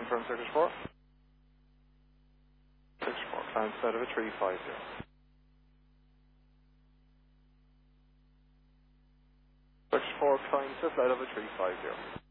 Confirm Circuit 4. Circuit 4, climb flight of a 350. Circuit 4, climb to flight of a 350.